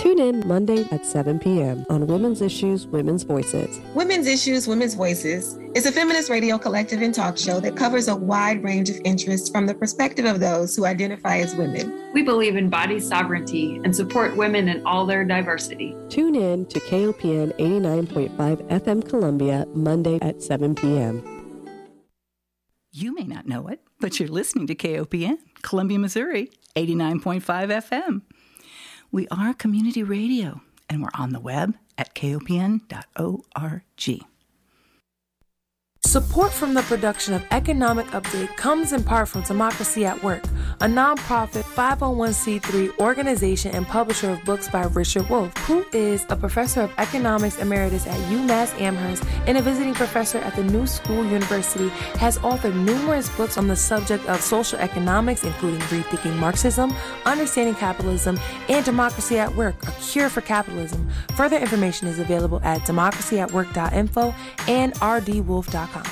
Tune in Monday at 7 p.m. on Women's Issues, Women's Voices. Women's Issues, Women's Voices is a feminist radio collective and talk show that covers a wide range of interests from the perspective of those who identify as women. We believe in body sovereignty and support women in all their diversity. Tune in to KOPN 89.5 FM Columbia, Monday at 7 p.m. You may not know it, but you're listening to KOPN, Columbia, Missouri, 89.5 FM. We are community radio, and we're on the web at kopn.org. Support from the production of Economic Update comes in part from Democracy at Work, a nonprofit 501c3 organization and publisher of books by Richard Wolff, who is a professor of economics emeritus at UMass Amherst and a visiting professor at the New School University, has authored numerous books on the subject of social economics, including Rethinking Marxism, Understanding Capitalism, and Democracy at Work, A Cure for Capitalism. Further information is available at democracyatwork.info and rdwolf.com.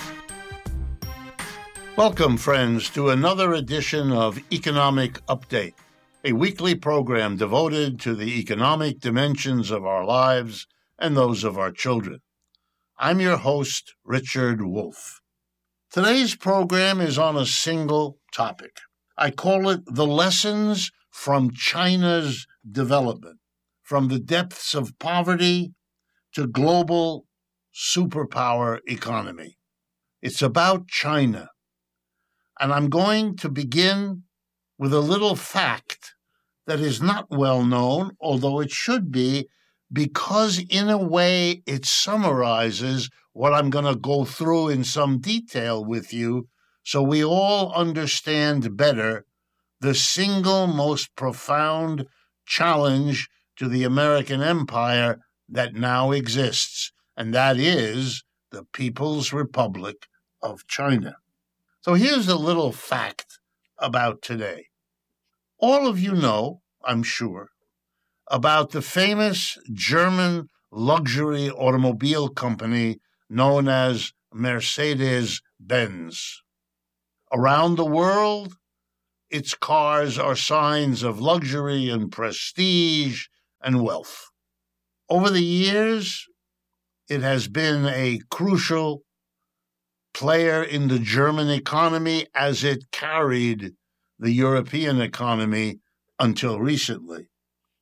Welcome, friends, to another edition of Economic Update, a weekly program devoted to the economic dimensions of our lives and those of our children. I'm your host, Richard Wolff. Today's program is on a single topic. I call it The Lessons from China's Development, from the depths of poverty to global superpower economy. It's about China. And I'm going to begin with a little fact that is not well known, although it should be, because in a way it summarizes what I'm going to go through in some detail with you so we all understand better the single most profound challenge to the American empire that now exists, and that is the People's Republic of China. So here's a little fact about today. All of you know, I'm sure, about the famous German luxury automobile company known as Mercedes-Benz. Around the world, its cars are signs of luxury and prestige and wealth. Over the years, it has been a crucial player in the German economy as it carried the European economy until recently.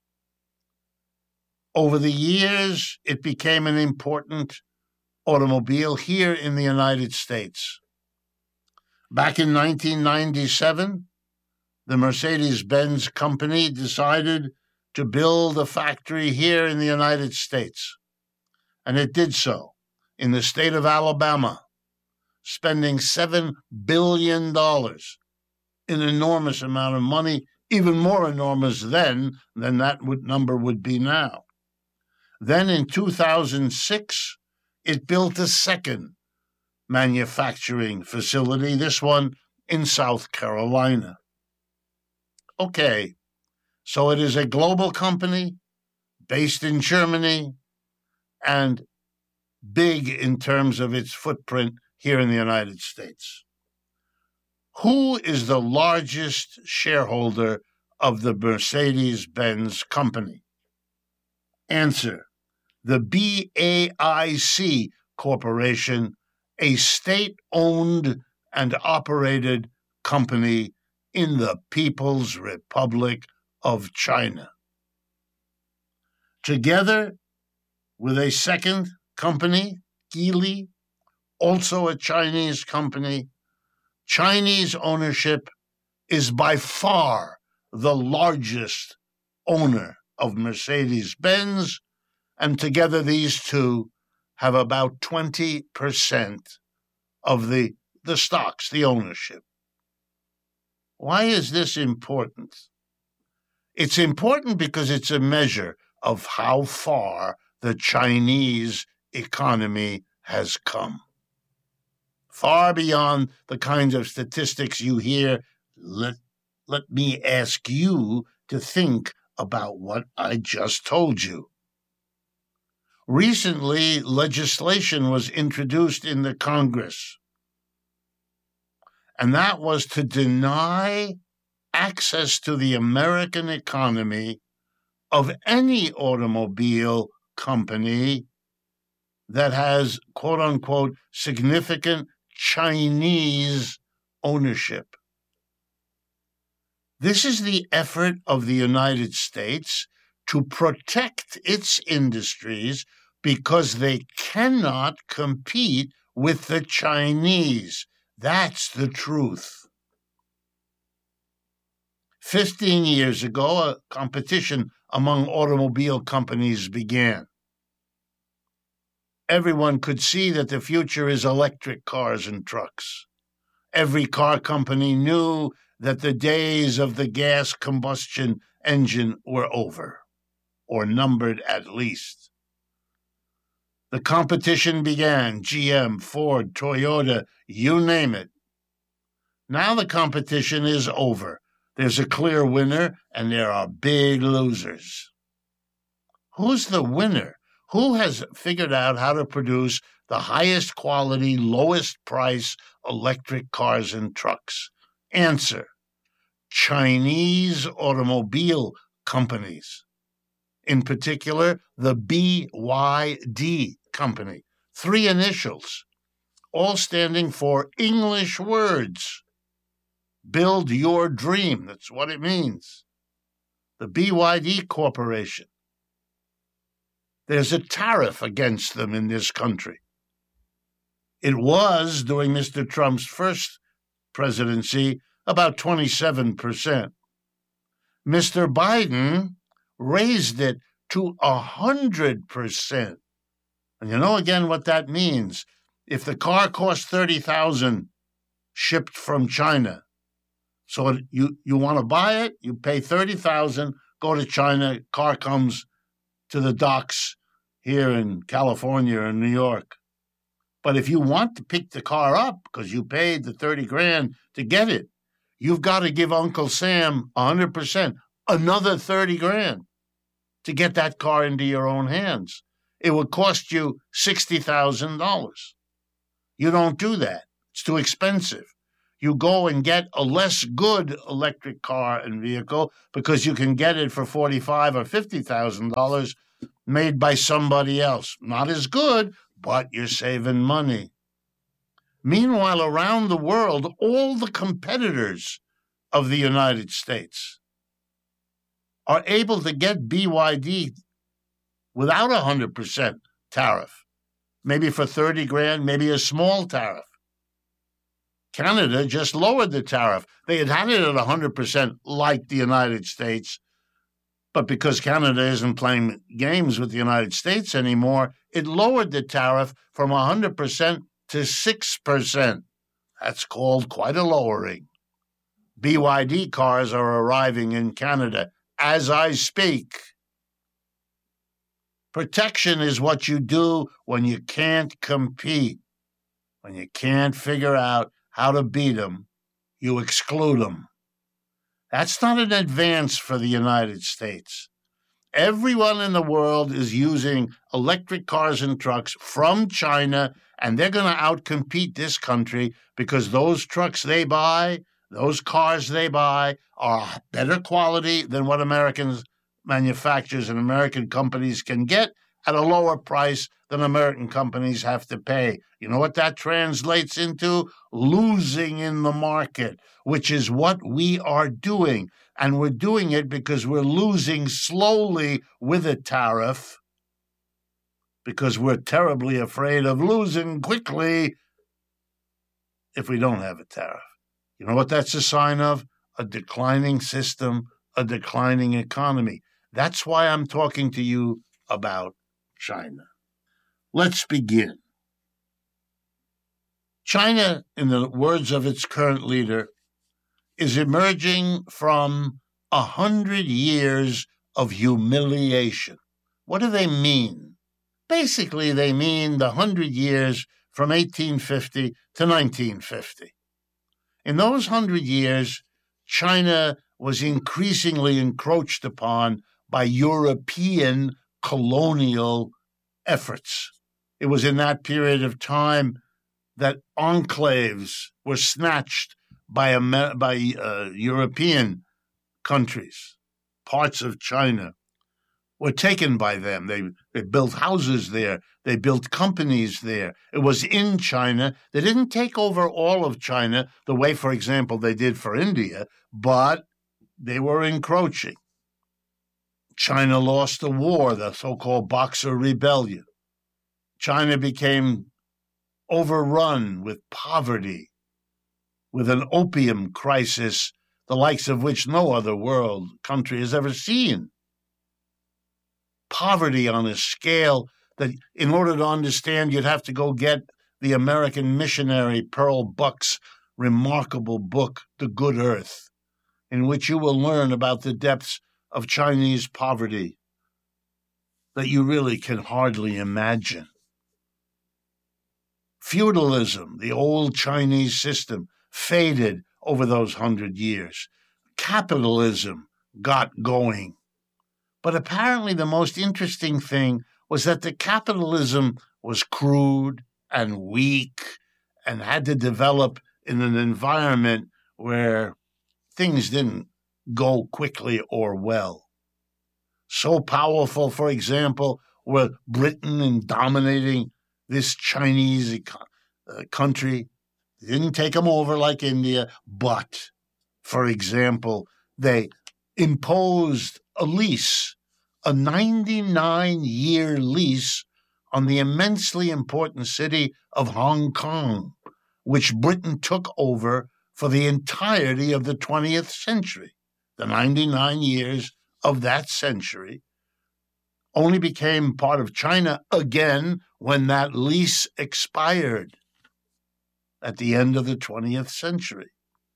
Over the years, it became an important automobile here in the United States. Back in 1997, the Mercedes-Benz company decided to build a factory here in the United States, and it did so in the state of Alabama, spending $7 billion, an enormous amount of money, even more enormous then than that number would be now. Then in 2006, it built a second manufacturing facility, this one in South Carolina. Okay, so it is a global company based in Germany and big in terms of its footprint here in the United States. Who is the largest shareholder of the Mercedes-Benz company? Answer: the BAIC Corporation, a state-owned and operated company in the People's Republic of China. Together with a second company, Geely, also a Chinese company, Chinese ownership is by far the largest owner of Mercedes-Benz, and together these two have about 20% of the stocks, the ownership. Why is this important? It's important because it's a measure of how far the Chinese economy has come. Far beyond the kinds of statistics you hear. Let me ask you to think about what I just told you. Recently, legislation was introduced in the Congress, and that was to deny access to the American economy of any automobile company that has, quote unquote, significant Chinese ownership. This is the effort of the United States to protect its industries because they cannot compete with the Chinese. That's the truth. 15 years ago, a competition among automobile companies began. Everyone could see that the future is electric cars and trucks. Every car company knew that the days of the gas combustion engine were over, or numbered at least. The competition began. GM, Ford, Toyota, you name it. Now the competition is over. There's a clear winner, and there are big losers. Who's the winner? Who has figured out how to produce the highest quality, lowest price electric cars and trucks? Answer: Chinese automobile companies. In particular, the BYD company. 3 initials, all standing for English words. Build your dream. That's what it means. The BYD Corporation. There's a tariff against them in this country. It was, during Mr. Trump's first presidency, about 27%. Mr. Biden raised it to 100%. And you know again what that means. If the car costs $30,000 shipped from China, so you want to buy it, you pay $30,000, go to China, car comes to the docks here in California or New York. But if you want to pick the car up because you paid the $30,000 to get it, you've got to give Uncle Sam 100%, another $30,000 to get that car into your own hands. It would cost you $60,000. You don't do that. It's too expensive. You go and get a less good electric car and vehicle because you can get it for $45,000 or $50,000 made by somebody else. Not as good, but you're saving money. Meanwhile, around the world, all the competitors of the United States are able to get BYD without 100% tariff, maybe for $30,000, maybe a small tariff. Canada just lowered the tariff. They had it at 100% like the United States, but because Canada isn't playing games with the United States anymore, it lowered the tariff from 100% to 6%. That's called quite a lowering. BYD cars are arriving in Canada as I speak. Protection is what you do when you can't compete, when you can't figure out how to beat them, you exclude them. That's not an advance for the United States. Everyone in the world is using electric cars and trucks from China, and they're going to outcompete this country because those trucks they buy, those cars they buy, are better quality than what American manufacturers and American companies can get at a lower price than American companies have to pay. You know what that translates into? Losing in the market, which is what we are doing. And we're doing it because we're losing slowly with a tariff, because we're terribly afraid of losing quickly if we don't have a tariff. You know what that's a sign of? A declining system, a declining economy. That's why I'm talking to you about China. Let's begin. China, in the words of its current leader, is emerging from 100 years of humiliation. What do they mean? Basically, they mean the 100 years from 1850 to 1950. In those 100 years, China was increasingly encroached upon by European colonial efforts. It was in that period of time that enclaves were snatched by European countries, parts of China. were taken by them. They built houses there. They built companies there. It was in China. They didn't take over all of China the way, for example, they did for India, but they were encroaching. China lost the war, the so-called Boxer Rebellion. China became overrun with poverty, with an opium crisis, the likes of which no other world country has ever seen. Poverty on a scale that, in order to understand, you'd have to go get the American missionary Pearl Buck's remarkable book, The Good Earth, in which you will learn about the depths of Chinese poverty that you really can hardly imagine. Feudalism, the old Chinese system, faded over those 100 years. Capitalism got going. But apparently the most interesting thing was that the capitalism was crude and weak and had to develop in an environment where things didn't go quickly or well. So powerful, for example, were Britain in dominating this Chinese country. They didn't take them over like India, but, for example, they imposed a lease, a 99-year lease on the immensely important city of Hong Kong, which Britain took over for the entirety of the 20th century. The 99 years of that century only became part of China again when that lease expired at the end of the 20th century.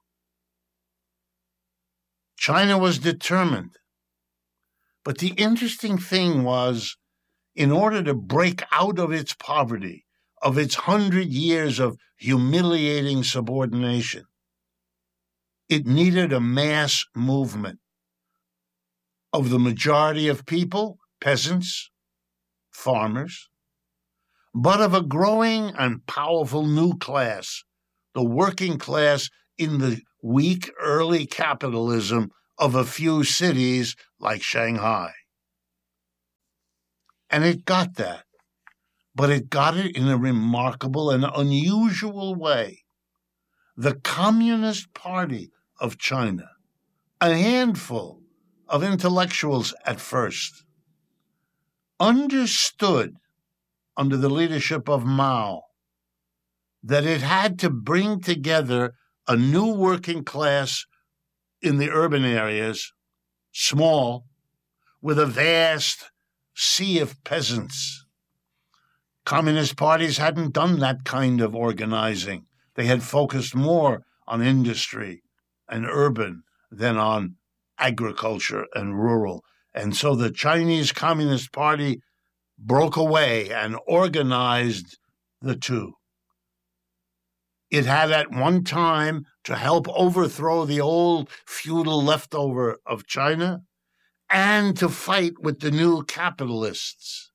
China was determined. But the interesting thing was, in order to break out of its poverty, of its 100 years of humiliating subordination, it needed a mass movement of the majority of people, peasants, farmers, but of a growing and powerful new class, the working class in the weak early capitalism of a few cities like Shanghai. And it got that, but it got it in a remarkable and unusual way. The Communist Party of China, a handful of intellectuals at first, understood under the leadership of Mao that it had to bring together a new working class in the urban areas, small, with a vast sea of peasants. Communist parties hadn't done that kind of organizing. They had focused more on industry and urban than on agriculture and rural. And so the Chinese Communist Party broke away and organized the two. It had at one time to help overthrow the old feudal leftover of China and to fight with the new capitalists.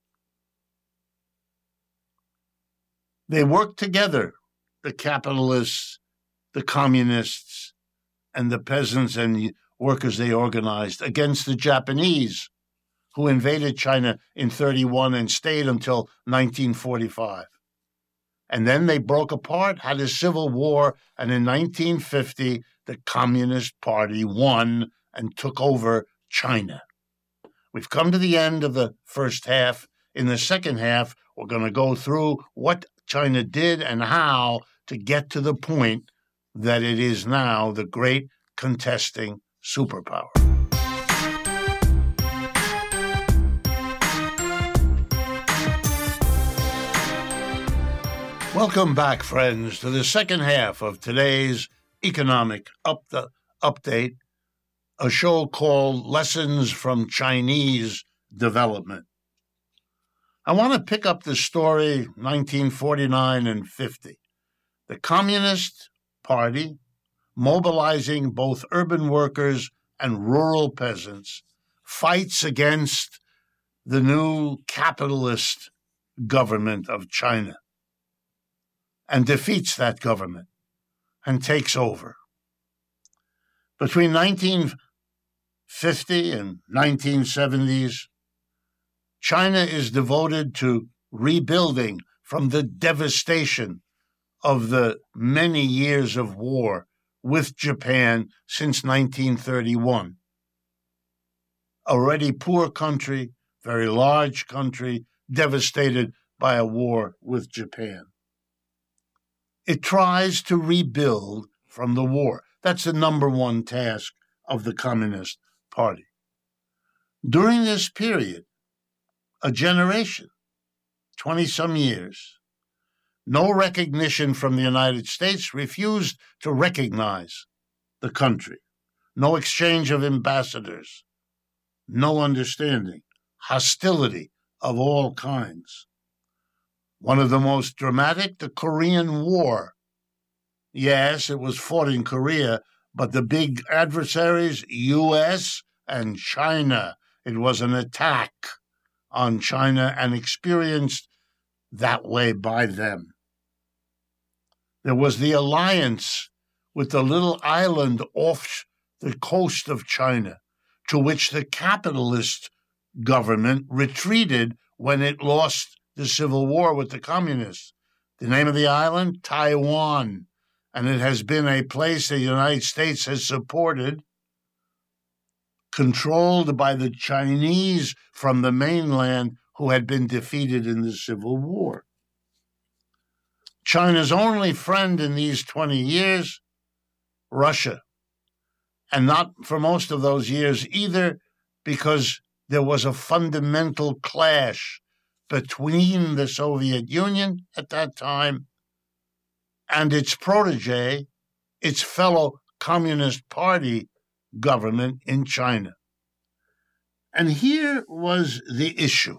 They worked together, the capitalists, the communists, and the peasants and workers they organized, against the Japanese, who invaded China in 1931 and stayed until 1945. And then they broke apart, had a civil war, and in 1950, the Communist Party won and took over China. We've come to the end of the first half. In the second half, we're going to go through what China did and how to get to the point that it is now the great contesting superpower. Welcome back, friends, to the second half of today's Economic Update, a show called Lessons from Chinese Development. I want to pick up the story 1949 and 50. The Communist Party, mobilizing both urban workers and rural peasants, fights against the new capitalist government of China and defeats that government and takes over. Between 1950 and 1970s, China is devoted to rebuilding from the devastation of the many years of war with Japan since 1931. Already poor country, very large country, devastated by a war with Japan. It tries to rebuild from the war. That's the number one task of the Communist Party. During this period, a generation, 20-some years, no recognition from the United States, refused to recognize the country. No exchange of ambassadors, no understanding, hostility of all kinds. One of the most dramatic, the Korean War. Yes, it was fought in Korea, but the big adversaries, U.S. and China. It was an attack on China and experienced that way by them. There was the alliance with the little island off the coast of China, to which the capitalist government retreated when it lost the civil war with the communists. The name of the island? Taiwan. And it has been a place the United States has supported, controlled by the Chinese from the mainland who had been defeated in the Civil War. China's only friend in these 20 years, Russia. And not for most of those years either, because there was a fundamental clash between the Soviet Union at that time and its protege, its fellow Communist Party government in China. And here was the issue.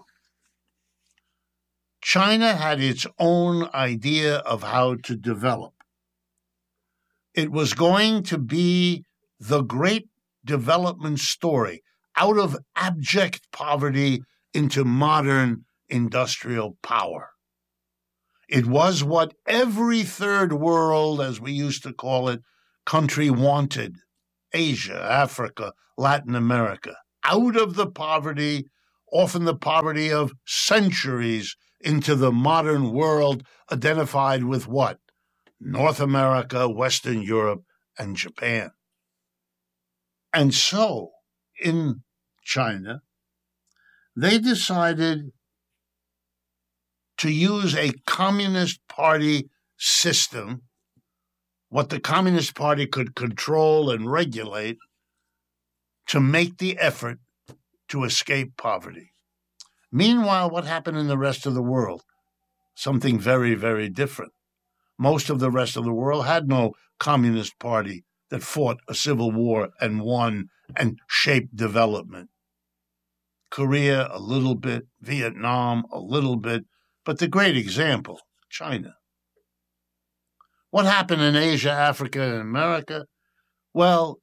China had its own idea of how to develop. It was going to be the great development story out of abject poverty into modern industrial power. It was what every third world, as we used to call it, country wanted. Asia, Africa, Latin America, out of the poverty, often the poverty of centuries, into the modern world identified with what? North America, Western Europe, and Japan. And so, in China, they decided to use a Communist Party system, what the Communist Party could control and regulate, to make the effort to escape poverty. Meanwhile, what happened in the rest of the world? Something very, very different. Most of the rest of the world had no Communist Party that fought a civil war and won and shaped development. Korea, a little bit. Vietnam, a little bit. But the great example, China. What happened in Asia, Africa, and America? Well,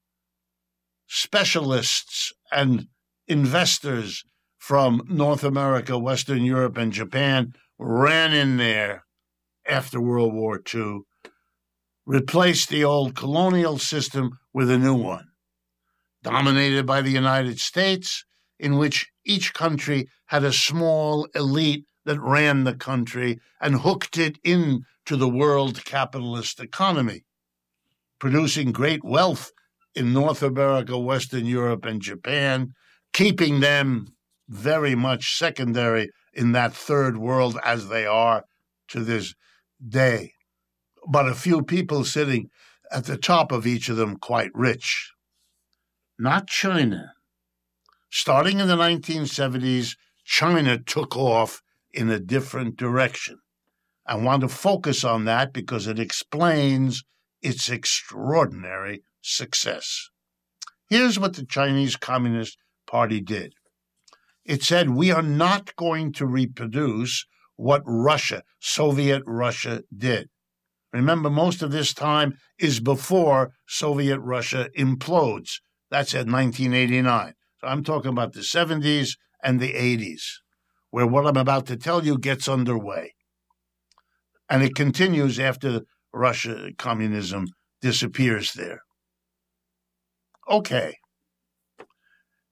specialists and investors from North America, Western Europe, and Japan ran in there after World War II, replaced the old colonial system with a new one, dominated by the United States, in which each country had a small elite that ran the country and hooked it into the world capitalist economy, producing great wealth in North America, Western Europe, and Japan, keeping them very much secondary in that third world as they are to this day. But a few people sitting at the top of each of them quite rich. Not China. Starting in the 1970s, China took off in a different direction. I want to focus on that because it explains its extraordinary success. Here's what the Chinese Communist Party did. It said, we are not going to reproduce what Russia, Soviet Russia, did. Remember, most of this time is before Soviet Russia implodes. That's at 1989. So I'm talking about the 70s and the 80s, where what I'm about to tell you gets underway. And it continues after Russia, communism disappears there. Okay.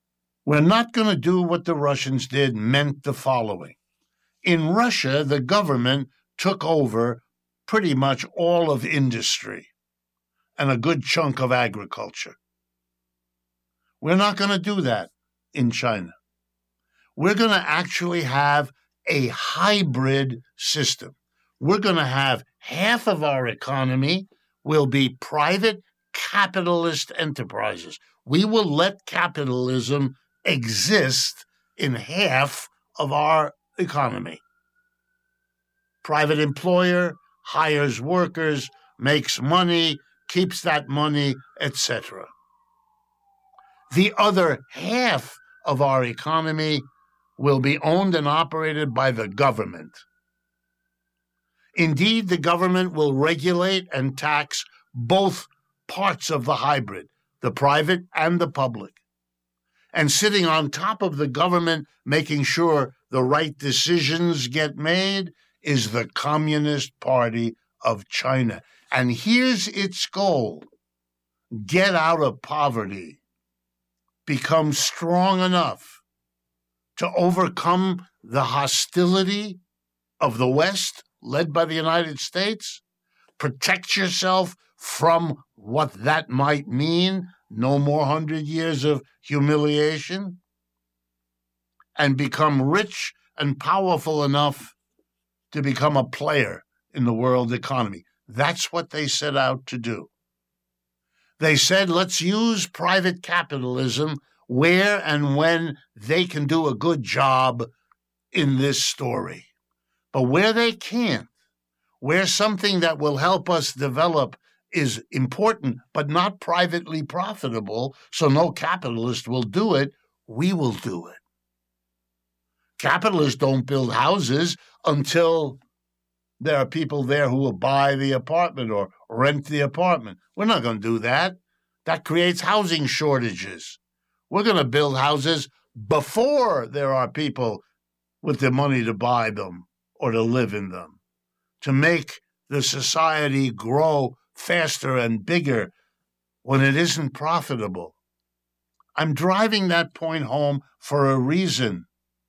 We're not going to do what the Russians did meant the following. In Russia, the government took over pretty much all of industry and a good chunk of agriculture. We're not going to do that in China. We're going to actually have a hybrid system. We're going to have half of our economy will be private capitalist enterprises. We will let capitalism exist in half of our economy. Private employer hires workers, makes money, keeps that money, etc. The other half of our economy will be owned and operated by the government. Indeed, the government will regulate and tax both parts of the hybrid, the private and the public. And sitting on top of the government, making sure the right decisions get made, is the Communist Party of China. And here's its goal: get out of poverty, become strong enough to overcome the hostility of the West, led by the United States, protect yourself from what that might mean, no more 100 years of humiliation, and become rich and powerful enough to become a player in the world economy. That's what they set out to do. They said, let's use private capitalism where and when they can do a good job in this story. But where they can't, where something that will help us develop is important but not privately profitable, so no capitalist will do it, we will do it. Capitalists don't build houses until there are people there who will buy the apartment or rent the apartment. We're not going to do that. That creates housing shortages. We're going to build houses before there are people with the money to buy them or to live in them, to make the society grow faster and bigger when it isn't profitable. I'm driving that point home for a reason.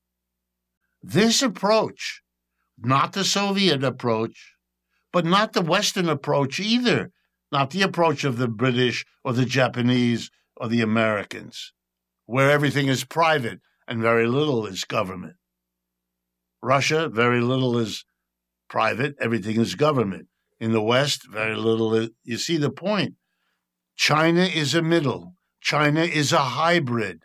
This approach, not the Soviet approach, but not the Western approach either, not the approach of the British or the Japanese or the Americans, where everything is private and very little is government. Russia, very little is private, everything is government. In the West, very little is. You see the point. China is a middle. China is a hybrid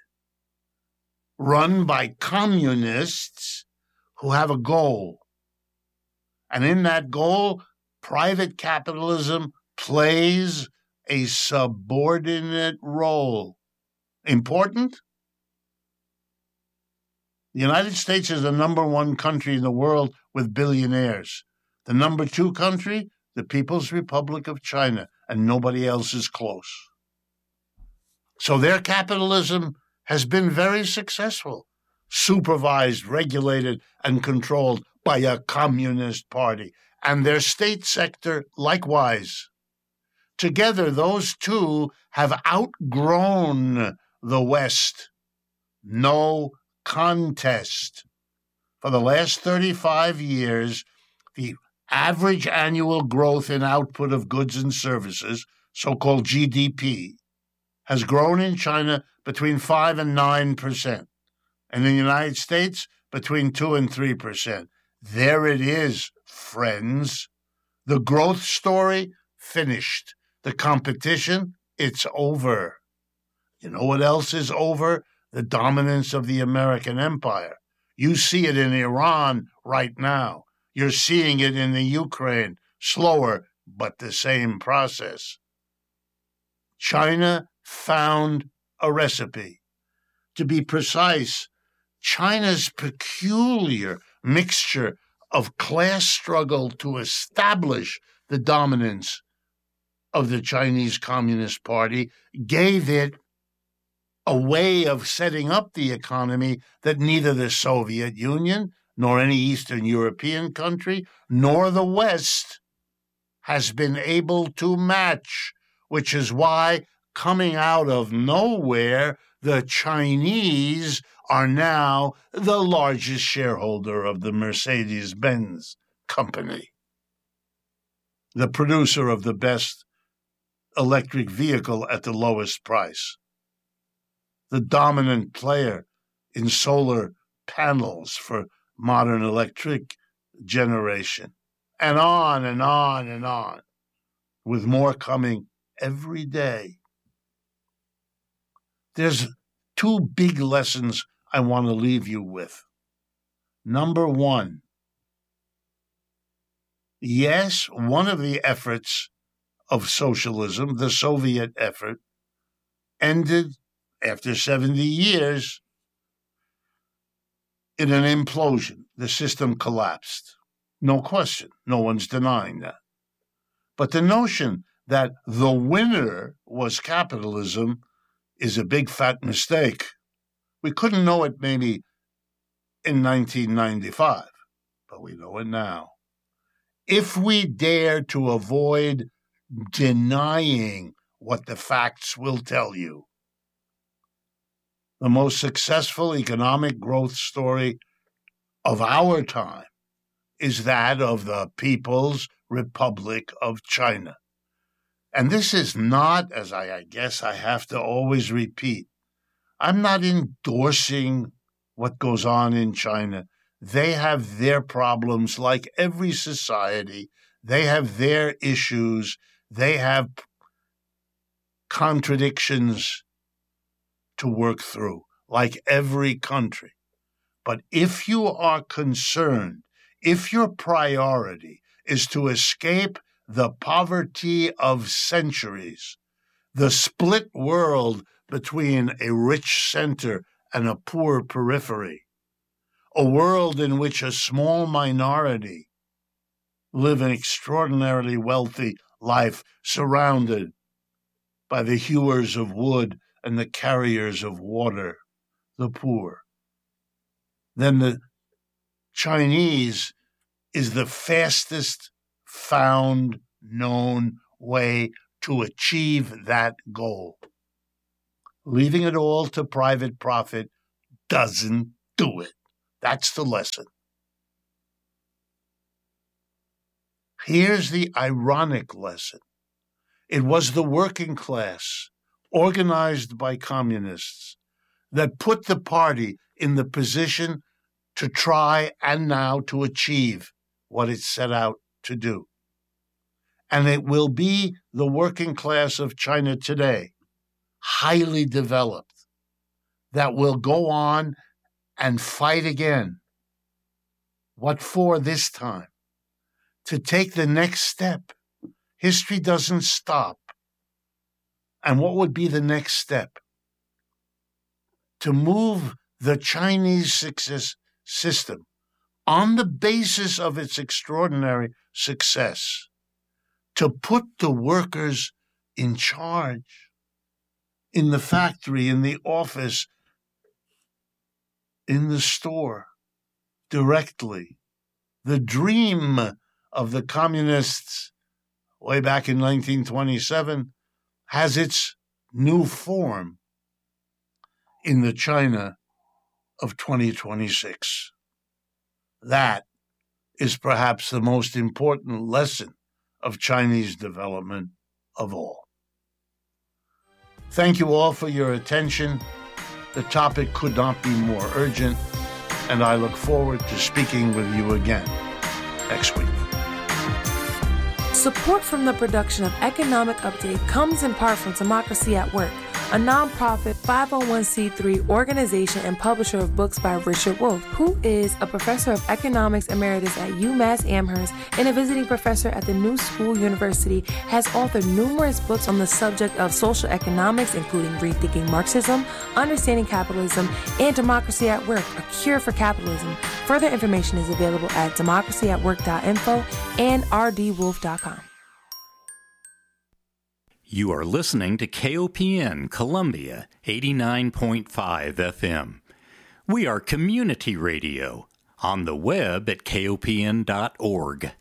run by communists who have a goal. And in that goal, private capitalism plays a subordinate role. Important? The United States is the number one country in the world with billionaires. The number two country, the People's Republic of China, and nobody else is close. So their capitalism has been very successful, supervised, regulated, and controlled by a communist party, and their state sector likewise. Together, those two have outgrown the West. No contest. For the last 35 years, the average annual growth in output of goods and services, so-called GDP, has grown in China between 5 and 9%, and in the United States between 2 and 3%. There it is, friends. The growth story, finished. The competition, it's over. You know what else is over? The dominance of the American empire. You see it in Iran right now. You're seeing it in the Ukraine. Slower, but the same process. China found a recipe. To be precise, China's peculiar mixture of class struggle to establish the dominance of the Chinese Communist Party gave it a way of setting up the economy that neither the Soviet Union, nor any Eastern European country, nor the West has been able to match, which is why, coming out of nowhere, the Chinese are now the largest shareholder of the Mercedes-Benz company, the producer of the best electric vehicle at the lowest price, the dominant player in solar panels for modern electric generation, and on and on and on, with more coming every day. There's two big lessons I want to leave you with. Number one, yes, one of the efforts of socialism, the Soviet effort, ended after 70 years in an implosion. The system collapsed. No question. No one's denying that. But the notion that the winner was capitalism is a big fat mistake. We couldn't know it maybe in 1995, but we know it now. If we dare to avoid denying what the facts will tell you, the most successful economic growth story of our time is that of the People's Republic of China. And this is not, as I guess I have to always repeat, I'm not endorsing what goes on in China. They have their problems like every society. They have their issues. They have contradictions to work through, like every country. But if you are concerned, if your priority is to escape the poverty of centuries, the split world between a rich center and a poor periphery, a world in which a small minority live an extraordinarily wealthy life surrounded by the hewers of wood and the carriers of water, the poor, then the Chinese is the fastest found known way to achieve that goal. Leaving it all to private profit doesn't do it. That's the lesson. Here's the ironic lesson. It was the working class, organized by communists, that put the party in the position to try and now to achieve what it set out to do. And it will be the working class of China today, highly developed, that will go on and fight again. What for this time? To take the next step. History doesn't stop. And what would be the next step? To move the Chinese success system on the basis of its extraordinary success, to put the workers in charge, in the factory, in the office, in the store, directly. The dream of the communists way back in 1927 has its new form in the China of 2026. That is perhaps the most important lesson of Chinese development of all. Thank you all for your attention. The topic could not be more urgent, and I look forward to speaking with you again next week. Support from the production of Economic Update comes in part from Democracy at Work, a nonprofit 501c3 organization and publisher of books by Richard Wolff, who is a professor of economics emeritus at UMass Amherst and a visiting professor at the New School University, has authored numerous books on the subject of social economics, including Rethinking Marxism, Understanding Capitalism, and Democracy at Work, A Cure for Capitalism. Further information is available at democracyatwork.info and rdwolf.com. You are listening to KOPN Columbia 89.5 FM. We are community radio on the web at kopn.org.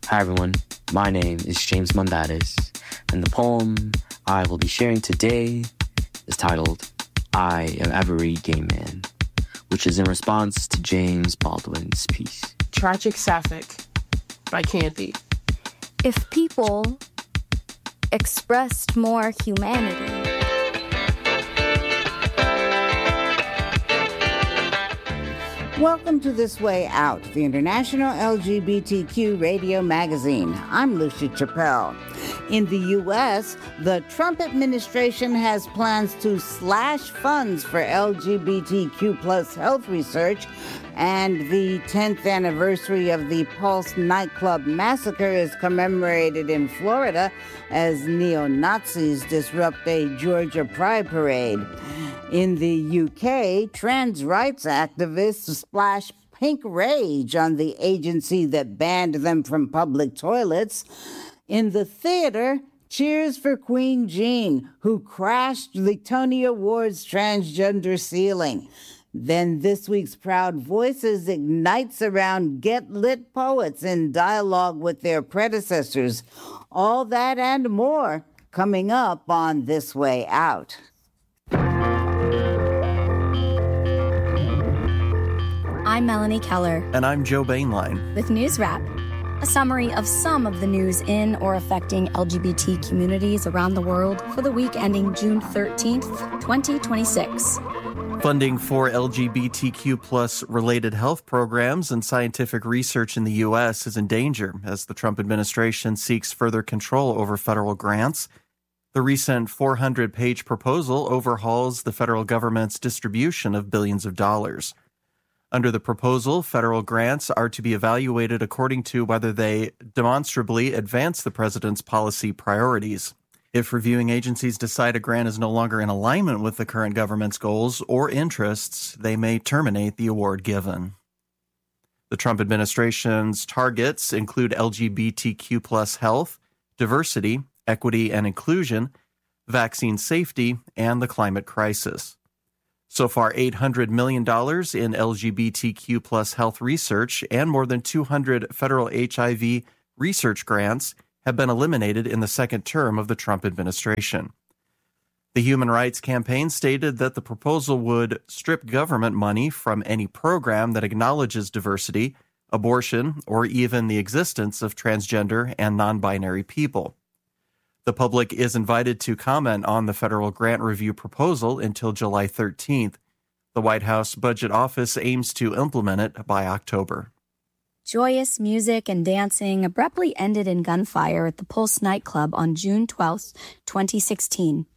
Hi everyone, my name is James Mundadis, and the poem I will be sharing today is titled, I Am Every Gay Man, which is in response to James Baldwin's piece. Tragic Sapphic by Candy. If people expressed more humanity, welcome to This Way Out, the international LGBTQ radio magazine. I'm Lucia Chappelle. In the U.S., the Trump administration has plans to slash funds for LGBTQ plus health research, and the 10th anniversary of the Pulse nightclub massacre is commemorated in Florida as neo-Nazis disrupt a Georgia Pride parade. In the UK, trans rights activists splash pink rage on the agency that banned them from public toilets. In the theater, cheers for Queen Jean, who crashed the Tony Awards transgender ceiling. Then this week's Proud Voices ignites around Get Lit poets in dialogue with their predecessors. All that and more coming up on This Way Out. I'm Melanie Keller. And I'm Joe Bainline. With News Wrap, a summary of some of the news in or affecting LGBT communities around the world for the week ending June 13th, 2026. Funding for LGBTQ plus related health programs and scientific research in the U.S. is in danger as the Trump administration seeks further control over federal grants. The recent 400-page proposal overhauls the federal government's distribution of billions of dollars. Under the proposal, federal grants are to be evaluated according to whether they demonstrably advance the president's policy priorities. If reviewing agencies decide a grant is no longer in alignment with the current government's goals or interests, they may terminate the award given. The Trump administration's targets include LGBTQ plus health, diversity, equity and inclusion, vaccine safety, and the climate crisis. So far, $800 million in LGBTQ plus health research and more than 200 federal HIV research grants have been eliminated in the second term of the Trump administration. The Human Rights Campaign stated that the proposal would strip government money from any program that acknowledges diversity, abortion, or even the existence of transgender and non-binary people. The public is invited to comment on the federal grant review proposal until July 13th. The White House Budget Office aims to implement it by October. Joyous music and dancing abruptly ended in gunfire at the Pulse nightclub on June 12, 2016.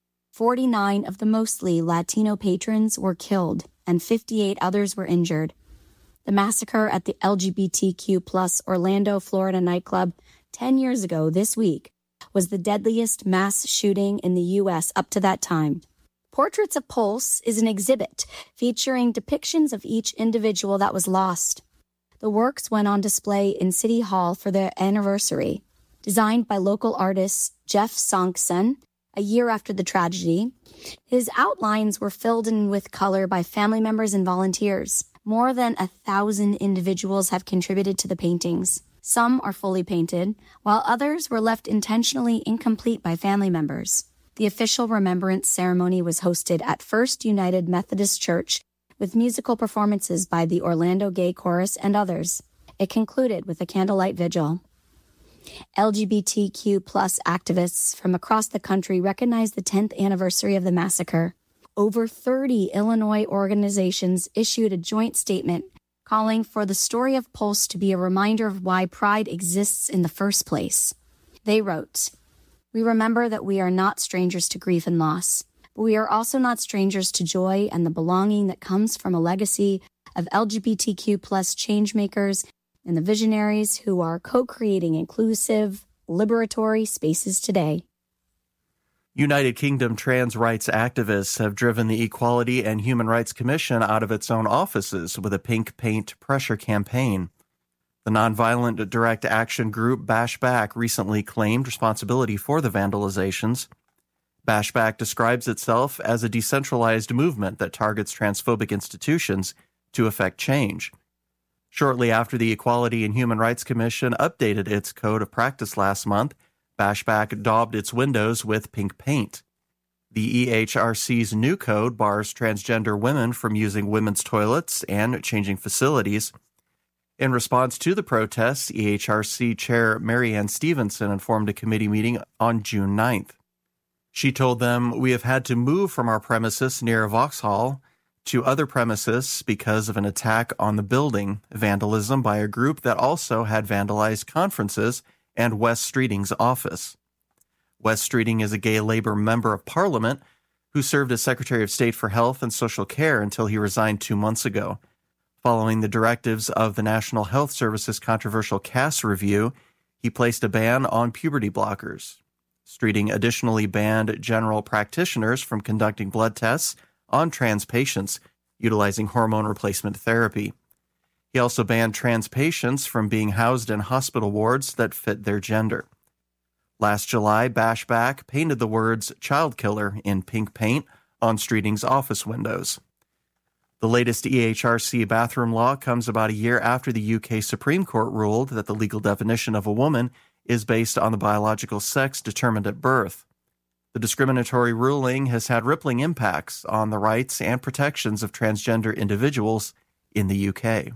49 of the mostly Latino patrons were killed, and 58 others were injured. The massacre at the LGBTQ plus Orlando, Florida nightclub 10 years ago this week was the deadliest mass shooting in the U.S. up to that time. Portraits of Pulse is an exhibit featuring depictions of each individual that was lost. The works went on display in City Hall for their anniversary. Designed by local artist Jeff Sonksen a year after the tragedy, his outlines were filled in with color by family members and volunteers. More than 1,000 individuals have contributed to the paintings. Some are fully painted, while others were left intentionally incomplete by family members. The official remembrance ceremony was hosted at First United Methodist Church with musical performances by the Orlando Gay Chorus and others. It concluded with a candlelight vigil. LGBTQ plus activists from across the country recognized the 10th anniversary of the massacre. Over 30 Illinois organizations issued a joint statement calling for the story of Pulse to be a reminder of why Pride exists in the first place. They wrote, "We remember that we are not strangers to grief and loss, but we are also not strangers to joy and the belonging that comes from a legacy of LGBTQ plus changemakers and the visionaries who are co-creating inclusive, liberatory spaces today." United Kingdom trans rights activists have driven the Equality and Human Rights Commission out of its own offices with a pink paint pressure campaign. The nonviolent direct action group Bash Back recently claimed responsibility for the vandalizations. Bash Back describes itself as a decentralized movement that targets transphobic institutions to effect change. Shortly after the Equality and Human Rights Commission updated its code of practice last month, Bashback daubed its windows with pink paint. The EHRC's new code bars transgender women from using women's toilets and changing facilities. In response to the protests, EHRC Chair Marianne Stevenson informed a committee meeting on June 9th. She told them, "We have had to move from our premises near Vauxhall to other premises because of an attack on the building, vandalism by a group that also had vandalized conferences and Wes Streeting's office." Wes Streeting is a gay Labour member of Parliament who served as Secretary of State for Health and Social Care until he resigned 2 months ago. Following the directives of the National Health Service's controversial CAS review, he placed a ban on puberty blockers. Streeting additionally banned general practitioners from conducting blood tests on trans patients utilizing hormone replacement therapy. He also banned trans patients from being housed in hospital wards that fit their gender. Last July, Bashback painted the words "child killer" in pink paint on Streeting's office windows. The latest EHRC bathroom law comes about a year after the UK Supreme Court ruled that the legal definition of a woman is based on the biological sex determined at birth. The discriminatory ruling has had rippling impacts on the rights and protections of transgender individuals in the UK.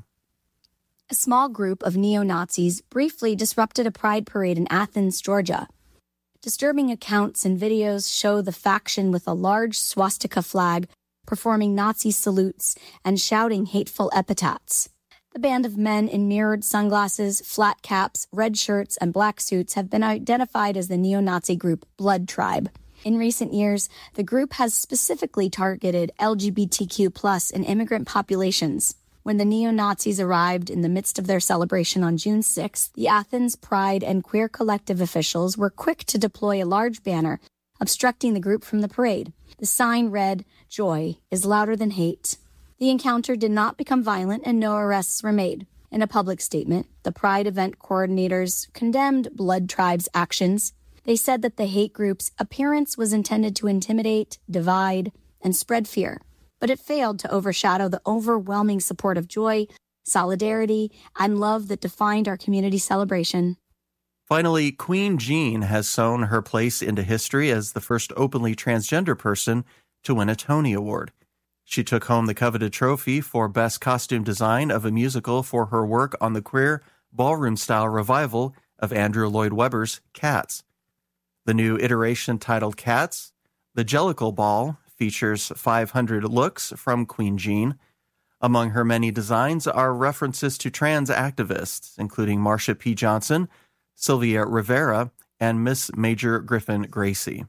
A small group of neo-Nazis briefly disrupted a pride parade in Athens, Georgia. Disturbing accounts and videos show the faction with a large swastika flag performing Nazi salutes and shouting hateful epithets. The band of men in mirrored sunglasses, flat caps, red shirts, and black suits have been identified as the neo-Nazi group Blood Tribe. In recent years, the group has specifically targeted LGBTQ+ and immigrant populations. When the neo-Nazis arrived in the midst of their celebration on June 6th, the Athens Pride and Queer Collective officials were quick to deploy a large banner obstructing the group from the parade. The sign read, "Joy is louder than hate." The encounter did not become violent and no arrests were made. In a public statement, the Pride event coordinators condemned Blood Tribe's actions. They said that the hate group's appearance was intended to intimidate, divide, and spread fear, but it failed to overshadow the overwhelming support of joy, solidarity, and love that defined our community celebration. Finally, Queen Jean has sewn her place into history as the first openly transgender person to win a Tony Award. She took home the coveted trophy for Best Costume Design of a Musical for her work on the queer ballroom-style revival of Andrew Lloyd Webber's Cats. The new iteration titled Cats, The Jellicle Ball, features 500 looks from Queen Jean. Among her many designs are references to trans activists, including Marsha P. Johnson, Sylvia Rivera, and Miss Major Griffin Gracie.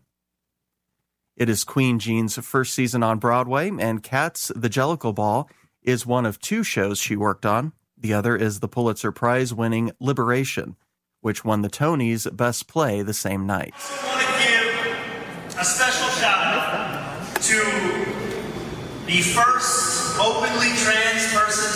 It is Queen Jean's first season on Broadway, and Cats, The Jellicle Ball is one of 2 shows she worked on. The other is the Pulitzer Prize-winning Liberation, which won the Tonys Best Play the same night. I want to give a special shout-out to the first openly trans person